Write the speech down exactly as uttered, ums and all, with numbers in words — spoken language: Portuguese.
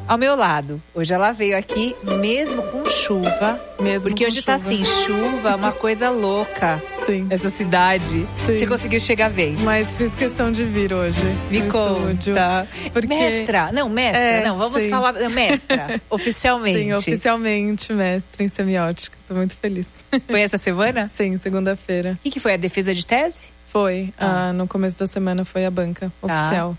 ao meu lado. Hoje ela veio aqui mesmo com chuva. Mesmo porque com hoje chuva. tá assim, chuva, uma coisa louca. Sim. Essa cidade. Sim. Você conseguiu chegar bem. Mas fiz questão de vir hoje. Me no conta. estúdio, porque... Mestra. Não, mestra. É, não, vamos sim. falar. Mestra. Oficialmente. Sim, oficialmente mestre em semiótica. Tô muito feliz. Foi essa semana? Sim, segunda-feira. O que, que foi? A defesa de tese? Foi. Ah. Ah, no começo da semana foi a banca Tá. oficial.